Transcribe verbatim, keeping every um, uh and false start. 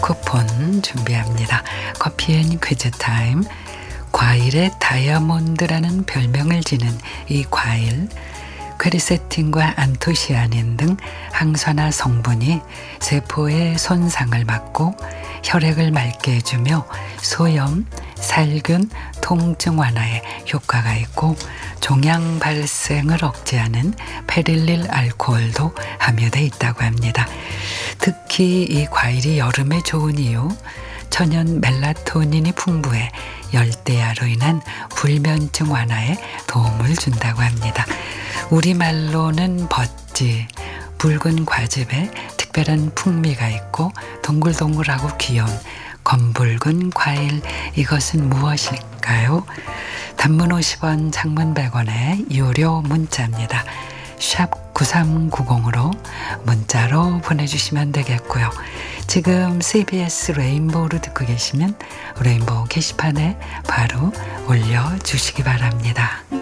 쿠폰 준비합니다. 커피앤 퀴즈 타임. 과일의 다이아몬드라는 별명을 지닌 이 과일, 퀘르세틴과 안토시아닌 등 항산화 성분이 세포의 손상을 막고 혈액을 맑게 해주며 소염, 살균, 통증 완화에 효과가 있고 종양 발생을 억제하는 페릴릴 알코올도 함유되어 있다고 합니다. 특히 이 과일이 여름에 좋은 이유, 천연 멜라토닌이 풍부해 열대야로 인한 불면증 완화에 도움을 준다고 합니다. 우리말로는 버찌, 붉은 과즙에 특별한 풍미가 있고 동글동글하고 귀여운 검붉은 과일, 이것은 무엇일까요? 단문 오십 원, 장문 백 원의 유료 문자입니다. 샵 구삼구공으로 문자로 보내주시면 되겠고요. 지금 씨비에스 레인보우를 듣고 계시면 레인보우 게시판에 바로 올려주시기 바랍니다.